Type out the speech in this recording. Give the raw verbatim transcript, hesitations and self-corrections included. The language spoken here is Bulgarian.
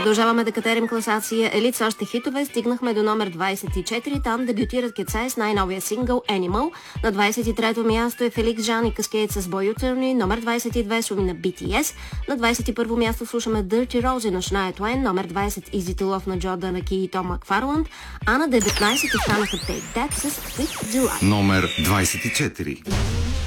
Продължаваме да катерим класация Елит с още хитове. Стигнахме до номер двадесет и четири. Там дебютират Кетсай с най-новия сингъл Animal. На двадесет и трето място е Феликс Жан и Каскейд с Boy Utterly. Номер двадесет и две суми на Би Ти Ес. На двадесет и първо място слушаме Dirty Rose на Шная Туен. Номер двадесет Easy to Love на Джо Данаки и Том Макфарланд. А на деветнадесет останаха Take That с Sweet July. Номер двадесет и четири.